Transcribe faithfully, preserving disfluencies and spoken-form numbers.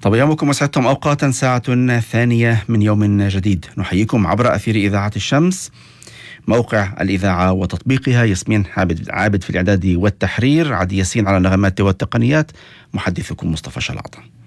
طب يومكم وسعدتم أوقاتا، ساعة ثانية من يوم جديد. نحييكم عبر أثير إذاعة الشمس، موقع الإذاعة وتطبيقها. ياسمين عابد عابد في الإعداد والتحرير، عادي ياسين على النغمات والتقنيات، محدثكم مصطفى شلاطة.